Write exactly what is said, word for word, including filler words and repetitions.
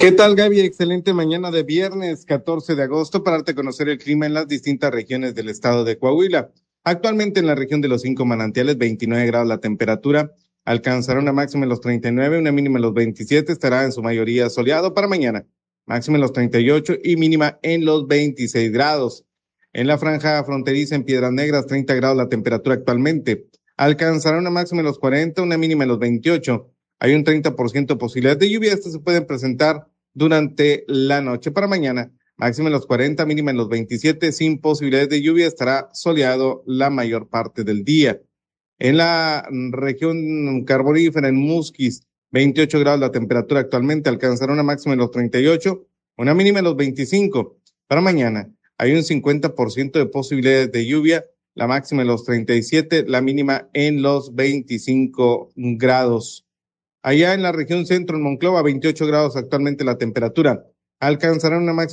¿Qué tal, Gaby? Excelente mañana de viernes catorce de agosto para darte a conocer el clima en las distintas regiones del estado de Coahuila. Actualmente en la región de los cinco manantiales, veintinueve grados la temperatura, alcanzará una máxima en los treinta y nueve, una mínima en los veintisiete, estará en su mayoría soleado para mañana, máxima en los treinta y ocho y mínima en los veintiséis grados. En la franja fronteriza en Piedras Negras, treinta grados la temperatura actualmente, alcanzará una máxima en los cuarenta, una mínima en los veintiocho. Hay un treinta por ciento de posibilidad de lluvia. Estas se pueden presentar durante la noche. Para mañana, máxima en los cuarenta, mínima en los veintisiete, sin posibilidades de lluvia, estará soleado la mayor parte del día. En la región carbonífera, en Musquis, veintiocho grados la temperatura actualmente, alcanzará una máxima en los treinta y ocho, una mínima en los veinticinco. Para mañana, hay un cincuenta por ciento de posibilidades de lluvia, la máxima en los treinta y siete, la mínima en los veinticinco grados. Allá en la región centro, en Monclova, veintiocho grados actualmente la temperatura, alcanzará una máxima